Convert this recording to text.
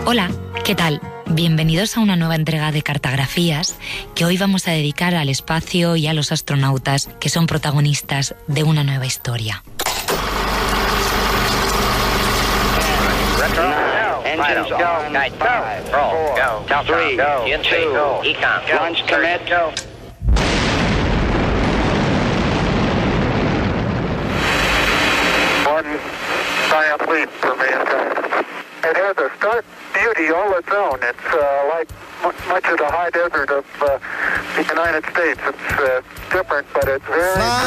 Hola, ¿qué tal? Bienvenidos a una nueva entrega de Cartografías que hoy vamos a dedicar al espacio y a los astronautas que son protagonistas de una nueva historia. Engines go. Night 5, roll, go. Top 3, go. GNC, go. Econ, go. Launch commit, go. One giant leap for mankind. It has a stark beauty all its own. It's like much of the high desert of the United States. It's different, but it's very...